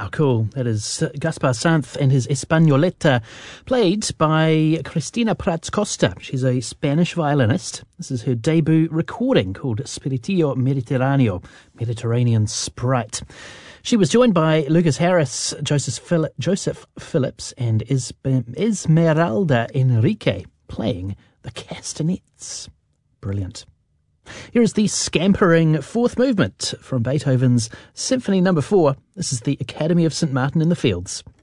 Wow, cool. That is Gaspar Sanz and his Españoleta, played by Cristina Prats Costa. She's a Spanish violinist. This is her debut recording called Spiritillo Mediterráneo, Mediterranean Sprite. She was joined by Lucas Harris, Joseph Phillips, and Esmeralda Enrique playing the castanets. Brilliant. Here is the scampering fourth movement from Beethoven's Symphony No. 4. This is the Academy of St. Martin in the Fields.